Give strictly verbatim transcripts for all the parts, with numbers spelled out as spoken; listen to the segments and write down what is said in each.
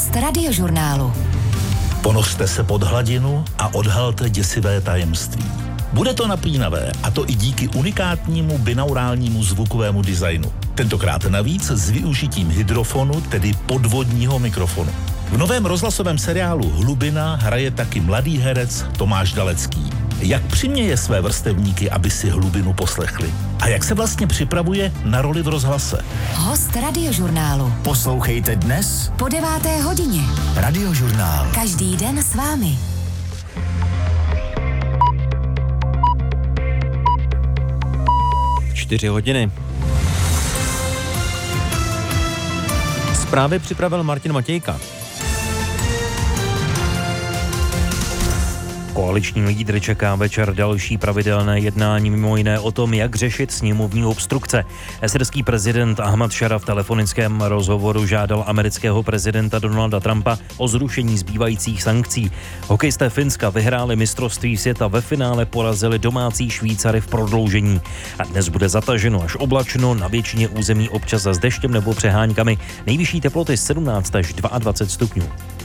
Host Radiožurnálu. Ponořte se pod hladinu a odhalte děsivé tajemství. Bude to napínavé, a to i díky unikátnímu binaurálnímu zvukovému designu. Tentokrát navíc s využitím hydrofonu, tedy podvodního mikrofonu. V novém rozhlasovém seriálu Hlubina hraje taky mladý herec Tomáš Dalecký. Jak přiměje své vrstevníky, aby si Hlubinu poslechli? A jak se vlastně připravuje na roli v rozhlase? Host Radiožurnálu. Poslouchejte dnes Po deváté hodině. Radiožurnál. Každý den s vámi. Čtyři hodiny. Zprávy připravil Martin Matějka. Koaliční lídr čeká večer další pravidelné jednání, mimo jiné o tom, jak řešit sněmovní obstrukce. Syrský prezident Ahmad Šara v telefonickém rozhovoru žádal amerického prezidenta Donalda Trumpa o zrušení zbývajících sankcí. Hokejisté Finska vyhráli mistrovství světa, ve finále porazili domácí Švýcary v prodloužení. A dnes bude zataženo až oblačno, na většině území občas s deštěm nebo přeháňkami. Nejvyšší teploty sedmnáct až dvacet dva stupňů.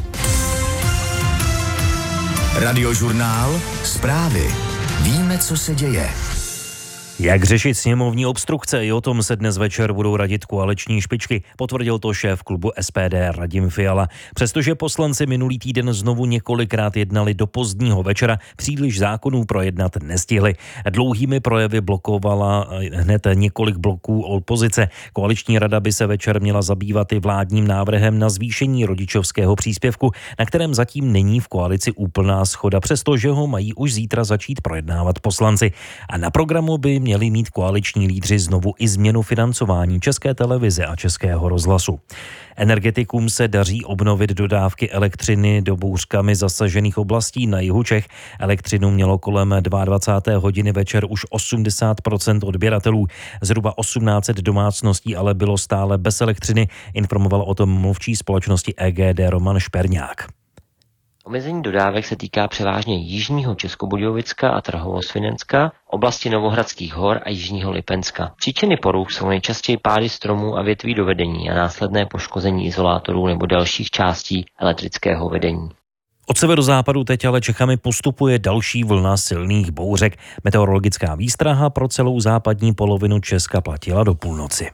Radiožurnál. Zprávy. Víme, co se děje. Jak řešit sněmovní obstrukce? I o tom se dnes večer budou radit koaliční špičky, potvrdil to šéf klubu S P D Radim Fiala. Přestože poslanci minulý týden znovu několikrát jednali do pozdního večera, příliš zákonů projednat nestihli. Dlouhými projevy blokovala hned několik bloků opozice. Koaliční rada by se večer měla zabývat i vládním návrhem na zvýšení rodičovského příspěvku, na kterém zatím není v koalici úplná shoda, přestože ho mají už zítra začít projednávat poslanci. A na programu by měli mít koaliční lídři znovu i změnu financování České televize a Českého rozhlasu. Energetikům se daří obnovit dodávky elektřiny do bouřkami zasažených oblastí na jihu Čech. Elektřinu mělo kolem dvacáté druhé hodiny večer už osmdesát procent odběratelů. Zhruba osmnáct set domácností ale bylo stále bez elektřiny, informoval o tom mluvčí společnosti E G D Roman Šperňák. Omezení dodávek se týká převážně jižního Českobudějovicka a Trhovo-Svinenska, oblasti Novohradských hor a jižního Lipenska. Příčiny poruch jsou nejčastěji pády stromů a větví do vedení a následné poškození izolátorů nebo dalších částí elektrického vedení. Od severozápadu teď ale Čechami postupuje další vlna silných bouřek. Meteorologická výstraha pro celou západní polovinu Česka platila do půlnoci.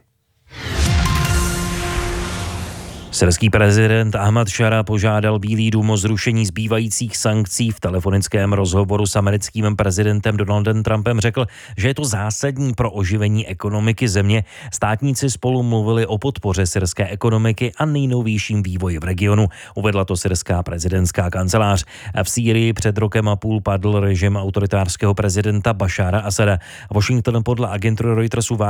Syrský prezident Ahmad Šara požádal Bílý dům o zrušení zbývajících sankcí. V telefonickém rozhovoru s americkým prezidentem Donaldem Trumpem řekl, že je to zásadní pro oživení ekonomiky země. Státníci spolu mluvili o podpoře syrské ekonomiky a nejnovějším vývoji v regionu. Uvedla to syrská prezidentská kancelář. V Sýrii před rokem a půl padl režim autoritářského prezidenta Bašára Asada. Washington podle agentury Reuters